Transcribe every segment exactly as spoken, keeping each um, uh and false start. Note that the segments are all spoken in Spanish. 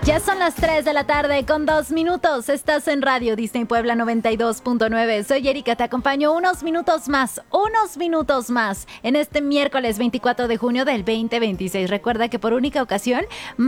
Ya son las tres de la tarde con dos minutos. Estás en Radio Disney Puebla noventa y dos punto nueve. Soy Erika, te acompaño unos minutos más, unos minutos más en este miércoles veinticuatro de junio del veinte veintiséis. Recuerda que por única ocasión,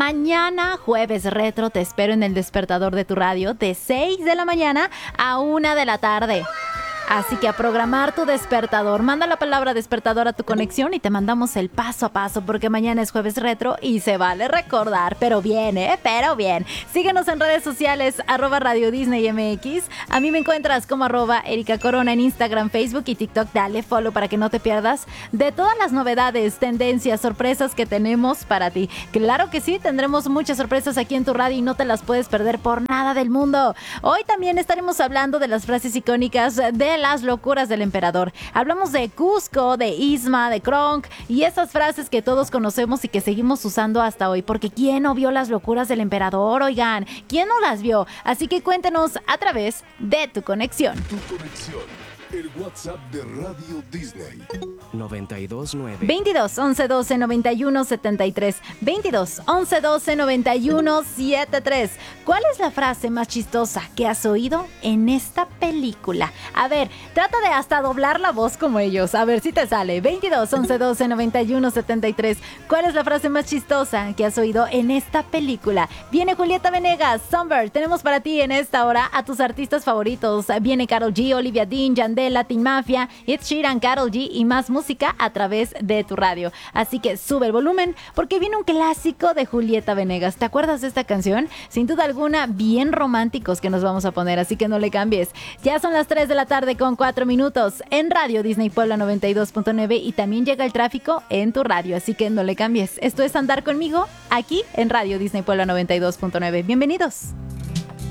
mañana jueves retro te espero en el despertador de tu radio de seis de la mañana a una de la tarde. Así que a programar tu despertador. Manda la palabra despertador a tu conexión y te mandamos el paso a paso porque mañana es jueves retro y se vale recordar. Pero bien, ¿eh? Pero bien. Síguenos en redes sociales, arroba Radio Disney M X. A mí me encuentras como arroba Erika Corona en Instagram, Facebook y TikTok. Dale follow para que no te pierdas de todas las novedades, tendencias, sorpresas que tenemos para ti. Claro que sí, tendremos muchas sorpresas aquí en tu radio y no te las puedes perder por nada del mundo. Hoy también estaremos hablando de las frases icónicas de las locuras del emperador. Hablamos de Cusco, de Isma, de Kronk y esas frases que todos conocemos y que seguimos usando hasta hoy, porque ¿quién no vio las locuras del emperador? Oigan, ¿quién no las vio? Así que cuéntenos a través de tu conexión. Tu conexión, el WhatsApp de Radio Disney. noventa y dos nueve veintidós, once, doce, noventa y uno, setenta y tres. veintidós, once, doce, noventa y uno, setenta y tres. ¿Cuál es la frase más chistosa que has oído en esta película? A ver, trata de hasta doblar la voz como ellos. A ver si te sale. veintidós, once, doce, noventa y uno, setenta y tres. ¿Cuál es la frase más chistosa que has oído en esta película? Viene Julieta Venegas, Songbird. Tenemos para ti en esta hora a tus artistas favoritos. Viene Karol G, Olivia Dean, Yandel, Latin Mafia, Ed Sheeran, Karol G y más música a través de tu radio. Así que sube el volumen porque viene un clásico de Julieta Venegas. ¿Te acuerdas de esta canción? Sin duda alguna, bien románticos que nos vamos a poner, así que no le cambies. Ya son las tres de la tarde con cuatro minutos en Radio Disney Puebla noventa y dos punto nueve y también llega el tráfico en tu radio, así que no le cambies. Esto es Andar Conmigo aquí en Radio Disney Puebla noventa y dos punto nueve. Bienvenidos.